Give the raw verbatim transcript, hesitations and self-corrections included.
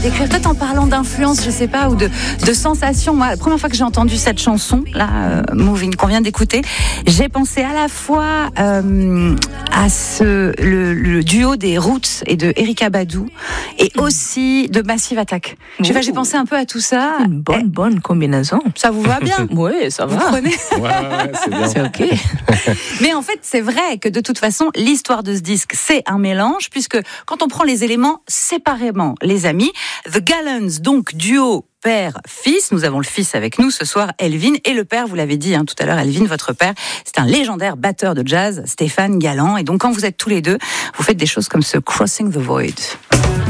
D'écrire peut-être en parlant d'influence, je sais pas, ou de, de sensation. Moi, la première fois que j'ai entendu cette chanson, là, euh, Moving, qu'on vient d'écouter, j'ai pensé à la fois euh, à ce, le, le duo des Roots et de Erykah Badu, et aussi de Massive Attack. Je sais pas, j'ai pensé un peu à tout ça. Une bonne, et bonne combinaison. Ça vous va bien? Oui, ça Vous va. prenez? Ouais, ouais, ouais, c'est bien. C'est ok. Mais en fait, c'est vrai que de toute façon, l'histoire de ce disque, c'est un mélange, puisque quand on prend les éléments séparément, les amis, The Gallants, donc duo père-fils, nous avons le fils avec nous ce soir, Elvin, et le père, vous l'avez dit hein, tout à l'heure, Elvin, votre père, c'est un légendaire batteur de jazz, Stéphane Galland, et donc quand vous êtes tous les deux, vous faites des choses comme ce Crossing the Void.